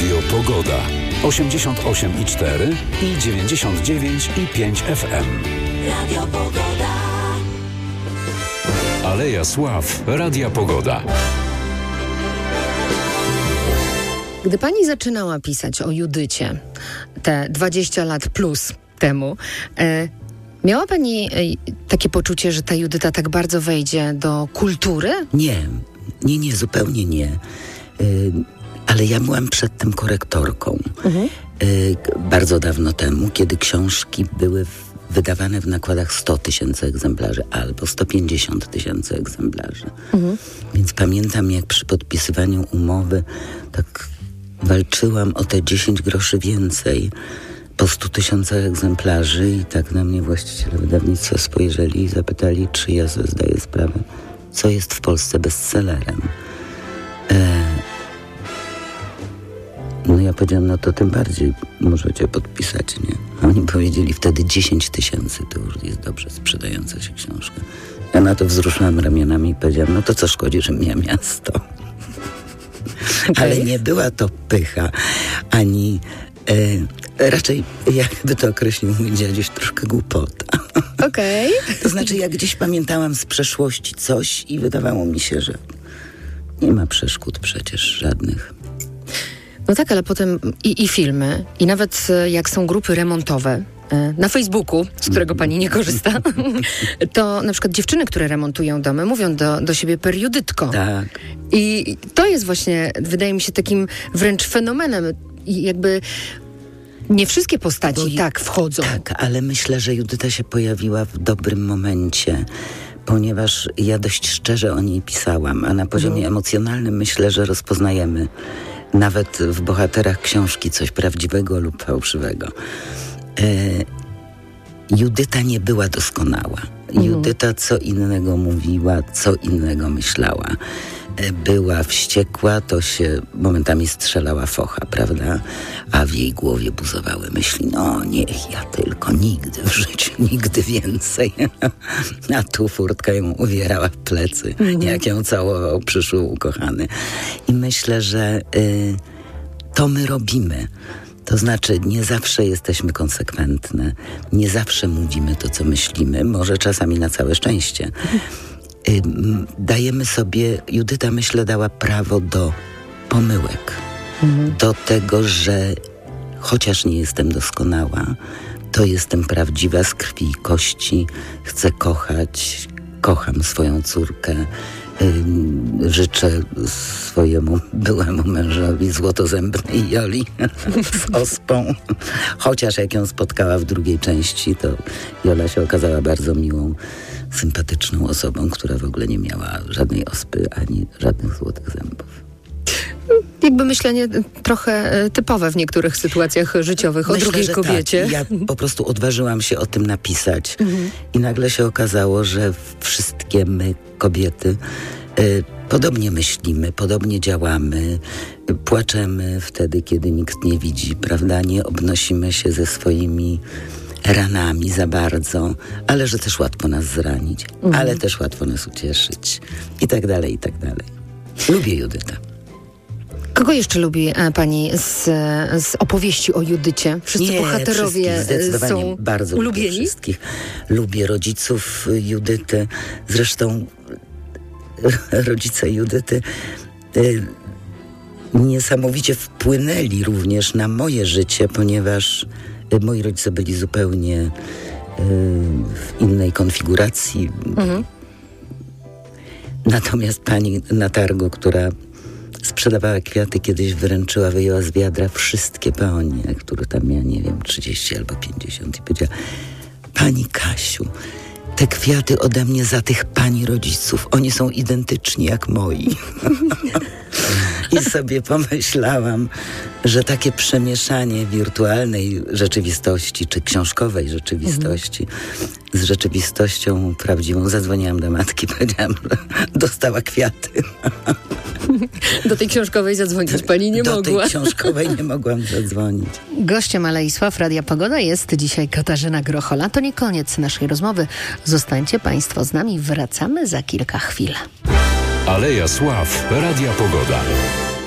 Radio Pogoda. 88,4 i 99,5 FM. Radio Pogoda. Aleja Sław. Radia Pogoda. Gdy pani zaczynała pisać o Judycie, te 20 lat plus temu, miała pani takie poczucie, że ta Judyta tak bardzo wejdzie do kultury? Nie, zupełnie nie. Ale ja byłam przedtem korektorką. Bardzo dawno temu, kiedy książki były wydawane w nakładach 100 000 egzemplarzy albo 150 000 egzemplarzy. Więc pamiętam, jak przy podpisywaniu umowy tak walczyłam o te 10 groszy więcej po 100 000 egzemplarzy i tak na mnie właściciele wydawnictwa spojrzeli i zapytali, czy ja sobie zdaję sprawę, co jest w Polsce bestsellerem. No ja powiedziałam, no to tym bardziej możecie podpisać, nie? A oni powiedzieli wtedy 10 000 to już jest dobrze sprzedająca się książka. Ja na to wzruszyłam ramionami i powiedziałam, no to co szkodzi, że miała miasto. Ale nie była to pycha, ani raczej, jakby to określił mój dziaduś, troszkę głupota. Okej. To znaczy, ja gdzieś pamiętałam z przeszłości coś i wydawało mi się, że nie ma przeszkód przecież żadnych. No tak, ale potem i filmy, i nawet jak są grupy remontowe na Facebooku, z którego pani nie korzysta, to na przykład dziewczyny, które remontują domy, mówią do siebie periudytko. Tak. I to jest właśnie, wydaje mi się, takim wręcz fenomenem. I jakby nie wszystkie postaci tak wchodzą. Tak, ale myślę, że Judyta się pojawiła w dobrym momencie, ponieważ ja dość szczerze o niej pisałam, a na poziomie emocjonalnym myślę, że rozpoznajemy nawet w bohaterach książki coś prawdziwego lub fałszywego. Judyta nie była doskonała. Judyta co innego mówiła, co innego myślała. Była wściekła, to się momentami strzelała focha, prawda? A w jej głowie buzowały myśli, no niech ja tylko, nigdy w życiu, nigdy więcej. A tu furtka ją uwierała w plecy, jak ją całował przyszły ukochany. I myślę, że to my robimy. To znaczy, nie zawsze jesteśmy konsekwentne, nie zawsze mówimy to, co myślimy, może czasami na całe szczęście. Dajemy sobie, Judyta myślę dała prawo do pomyłek, do tego, że chociaż nie jestem doskonała, to jestem prawdziwa z krwi i kości, chcę kochać, kocham swoją córkę, życzę swojemu byłemu mężowi złotozębnej Joli z ospą. Chociaż jak ją spotkała w drugiej części, to Jola się okazała bardzo miłą, sympatyczną osobą, która w ogóle nie miała żadnej ospy ani żadnych złotych zębów. Jakby myślenie trochę typowe w niektórych sytuacjach życiowych o drugiej kobiecie. Tak. Ja po prostu odważyłam się o tym napisać i nagle się okazało, że wszystkie my, kobiety, podobnie myślimy, podobnie działamy, płaczemy wtedy, kiedy nikt nie widzi, prawda? Nie obnosimy się ze swoimi ranami za bardzo, ale że też łatwo nas zranić, ale też łatwo nas ucieszyć i tak dalej, i tak dalej. Lubię Judytę. Kogo jeszcze lubi pani z opowieści o Judycie? Wszyscy bohaterowie są bardzo ulubieni? Lubię wszystkich. Lubię rodziców Judyty. Zresztą rodzice Judyty niesamowicie wpłynęli również na moje życie, ponieważ moi rodzice byli zupełnie w innej konfiguracji. Natomiast pani na targu, która sprzedawała kwiaty, kiedyś wręczyła, wyjęła z wiadra wszystkie peonie, które tam miała, nie wiem, 30 albo 50 i powiedziała, pani Kasiu, te kwiaty ode mnie za tych pani rodziców, oni są identyczni jak moi. I sobie pomyślałam, że takie przemieszanie wirtualnej rzeczywistości, czy książkowej rzeczywistości z rzeczywistością prawdziwą. Zadzwoniłam do matki, powiedziałam, że dostała kwiaty. Do tej książkowej zadzwonić pani nie mogła. Do tej książkowej nie mogłam zadzwonić. Gościem Alei Sław Radia Pogoda jest dzisiaj Katarzyna Grochola. To nie koniec naszej rozmowy. Zostańcie państwo z nami. Wracamy za kilka chwil. Aleja Sław. Radia Pogoda.